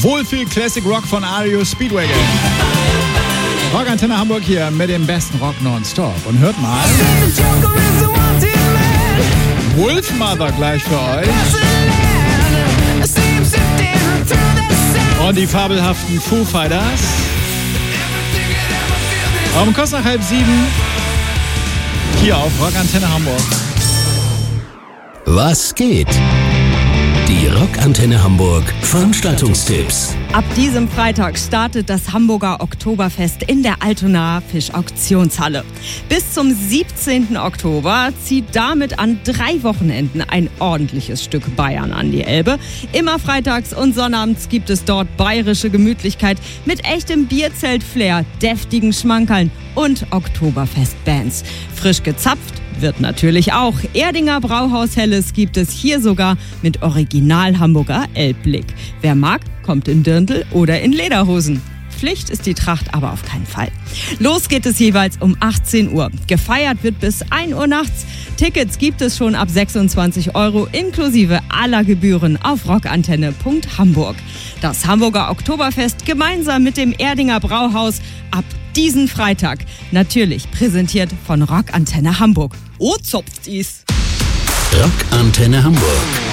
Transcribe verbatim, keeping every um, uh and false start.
Wohlfühl Classic Rock von R E O Speedwagon. Rockantenne Hamburg hier mit dem besten Rock nonstop. Und hört mal. Wolfmother gleich für euch. Und die fabelhaften Foo Fighters. Um kurz nach halb sieben. Hier auf Rockantenne Hamburg. Was geht? Die Rockantenne Hamburg Veranstaltungstipps. Ab diesem Freitag startet das Hamburger Oktoberfest in der Altonaer Fischauktionshalle. Bis zum siebzehnten Oktober zieht damit an drei Wochenenden ein ordentliches Stück Bayern an die Elbe. Immer freitags und sonnabends gibt es dort bayerische Gemütlichkeit mit echtem Bierzelt-Flair, deftigen Schmankerln und Oktoberfest-Bands. Frisch gezapft wird natürlich auch. Erdinger Brauhaus Helles gibt es hier sogar mit Original Hamburger Elbblick. Wer mag, kommt in Dirndl oder in Lederhosen. Pflicht ist die Tracht aber auf keinen Fall. Los geht es jeweils um achtzehn Uhr. Gefeiert wird bis ein Uhr nachts. Tickets gibt es schon ab sechsundzwanzig Euro inklusive aller Gebühren auf rockantenne punkt hamburg. Das Hamburger Oktoberfest gemeinsam mit dem Erdinger Brauhaus ab diesen Freitag. Natürlich präsentiert von Rockantenne Hamburg. Oh, zopft is! Rockantenne Hamburg.